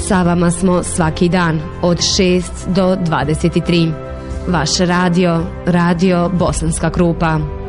Sa vama smo svaki dan od 6 do 23. Vaš radio, Radio Bosanska Krupa.